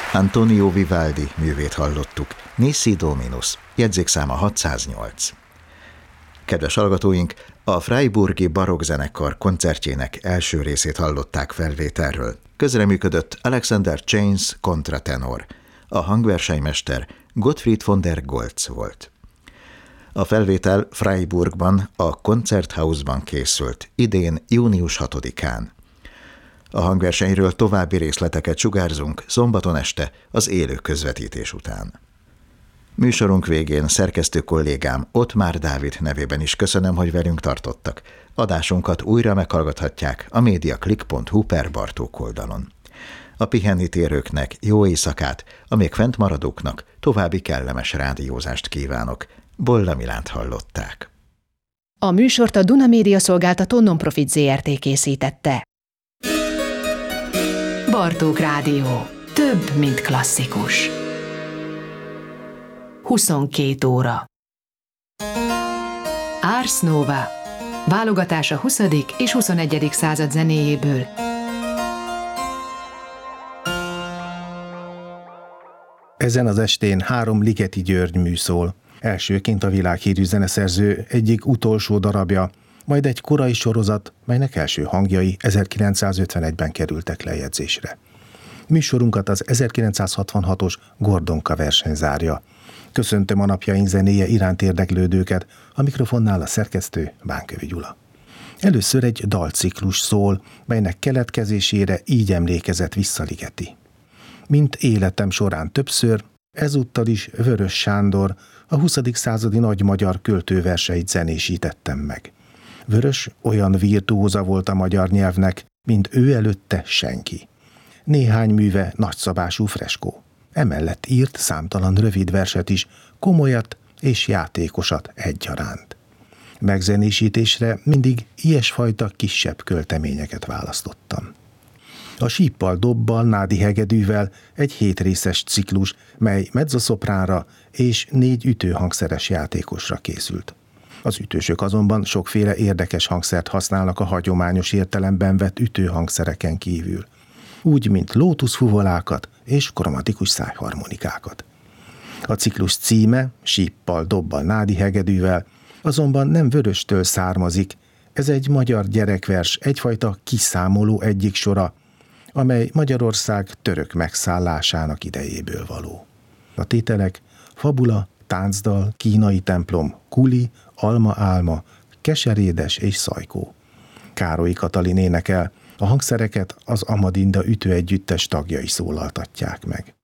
Antonio Vivaldi művét hallottuk, Nisi Dominus, jegyzékszáma 608. Kedves hallgatóink, a Freiburgi barokkzenekar koncertjének első részét hallották felvételről. Közreműködött Alexander Chains kontratenor. A hangversenymester Gottfried von der Goltz volt. A felvétel Freiburgban, a Konzerthausban készült, idén június 6-án. A hangversenyről további részleteket sugárzunk szombaton este az élő közvetítés után. Műsorunk végén szerkesztő kollégám Ottmár Dávid nevében is köszönöm, hogy velünk tartottak. Adásunkat újra meghallgathatják a mediaclick.hu/Bartók oldalon. A pihenni térőknek jó éjszakát, a még fent maradóknak további kellemes rádiózást kívánok. Bolla Milánt hallották. A műsort a Duna Média Szolgáltató non-profit Zrt. Készítette. Bartók Rádió. Több, mint klasszikus. 22 óra. Ars Nova. Válogatás a 20. és 21. század zenéjéből. Ezen az estén 3 Ligeti György mű szól. Elsőként a világhírű zeneszerző egyik utolsó darabja, majd egy korai sorozat, melynek első hangjai 1951-ben kerültek lejegyzésre. Műsorunkat az 1966-os Gordonka verseny zárja. Köszöntöm a napjaink zenéje iránt érdeklődőket, a mikrofonnál a szerkesztő Bánkövi Gyula. Először egy dalciklus szól, melynek keletkezésére így emlékezett vissza Ligeti. Mint életem során többször, ezúttal is Vörös Sándor, a 20. századi nagy magyar költőverseit zenésítettem meg. Vörös olyan virtuóza volt a magyar nyelvnek, mint ő előtte senki. Néhány műve nagyszabású freskó. Emellett írt számtalan rövid verset is, komolyat és játékosat egyaránt. Megzenésítésre mindig ilyesfajta kisebb költeményeket választottam. A síppal, dobbal, nádi hegedűvel egy 7 részes ciklus, mely mezzoszopránra és 4 ütőhangszeres játékosra készült. Az ütősök azonban sokféle érdekes hangszert használnak a hagyományos értelemben vett ütőhangszereken kívül, úgy, mint lótuszfuvolákat és kromatikus szájharmonikákat. A ciklus címe, síppal, dobbal, nádi hegedűvel, azonban nem Vöröstől származik, ez egy magyar gyerekvers, egyfajta kiszámoló egyik sora, amely Magyarország török megszállásának idejéből való. A tételek fabula, táncdal, kínai templom, kuli, alma-álma, keserédes és szajkó. Károly Katalin énekel, a hangszereket az Amadinda ütőegyüttes tagjai szólaltatják meg.